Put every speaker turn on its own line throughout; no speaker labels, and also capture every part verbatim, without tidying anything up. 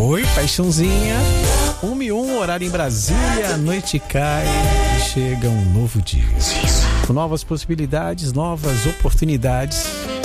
Oi, paixãozinha. Uma e um, horário em Brasília, a noite cai e chega um novo dia. Com novas possibilidades, novas oportunidades.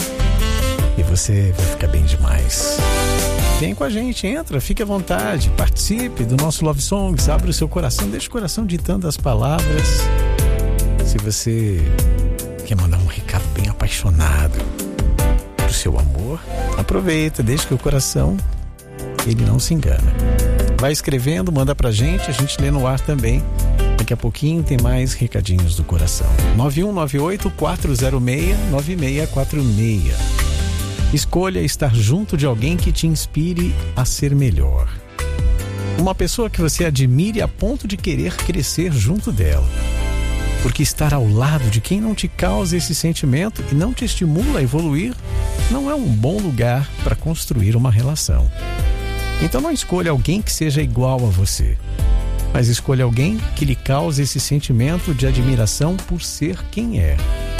E você vai ficar bem demais. Vem com a gente, entra, fique à vontade, participe do nosso Love Songs, abre o seu coração, deixa o coração ditando as palavras. Se você quer mandar um recado bem apaixonado pro seu amor, aproveita, deixa que o coração, ele não se engana. Vai escrevendo, manda pra gente, a gente lê no ar também. Daqui a pouquinho tem mais recadinhos do coração. nove um nove oito quatro zero seis nove seis quatro seis. Escolha estar junto de alguém que te inspire a ser melhor. Uma pessoa que você admire a ponto de querer crescer junto dela. Porque estar ao lado de quem não te causa esse sentimento e não te estimula a evoluir não é um bom lugar para construir uma relação. Então não escolha alguém que seja igual a você, mas escolha alguém que lhe cause esse sentimento de admiração por ser quem é.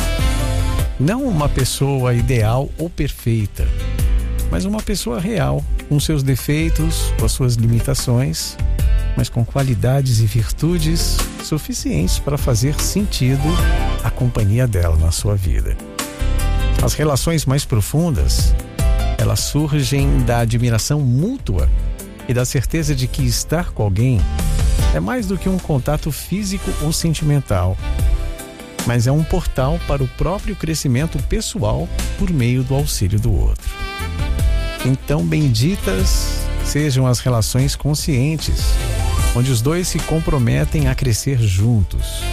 Não uma pessoa ideal ou perfeita, mas uma pessoa real, com seus defeitos, com as suas limitações, mas com qualidades e virtudes suficientes para fazer sentido a companhia dela na sua vida. As relações mais profundas, elas surgem da admiração mútua e da certeza de que estar com alguém é mais do que um contato físico ou sentimental, mas é um portal para o próprio crescimento pessoal por meio do auxílio do outro. Então, benditas sejam as relações conscientes, onde os dois se comprometem a crescer juntos.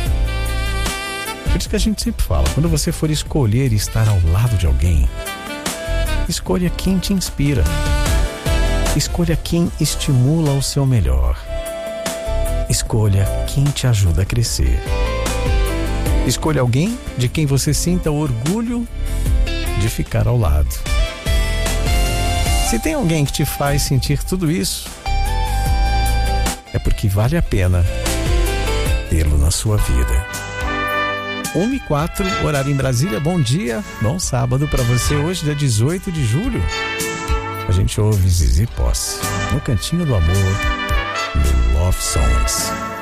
Por isso que a gente sempre fala, quando você for escolher estar ao lado de alguém, escolha quem te inspira. Escolha quem estimula o seu melhor. Escolha quem te ajuda a crescer. Escolha alguém de quem você sinta orgulho de ficar ao lado. Se tem alguém que te faz sentir tudo isso, é porque vale a pena tê-lo na sua vida. uma e quatro, horário em Brasília. Bom dia, bom sábado para você. Hoje, dia dezoito de julho, a gente ouve Zizi Posse no Cantinho do Amor, no Love Songs.